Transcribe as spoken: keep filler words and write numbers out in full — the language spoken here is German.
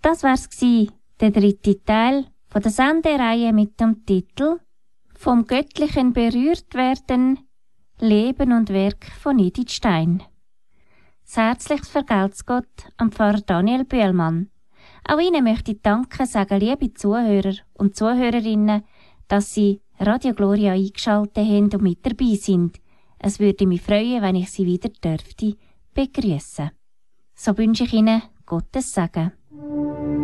Das war's gsi, der dritte Teil von der Sendereihe mit dem Titel Vom Göttlichen berührt werden, Leben und Werk von Edith Stein. Das herzliches Vergelt's Gott am Pfarrer Daniel Bühlmann. Auch Ihnen möchte ich Danke sagen, liebe Zuhörer und Zuhörerinnen, dass Sie Radio Gloria eingeschaltet haben und mit dabei sind. Es würde mich freuen, wenn ich Sie wieder dürfte begrüßen. So wünsche ich Ihnen Gottes Segen.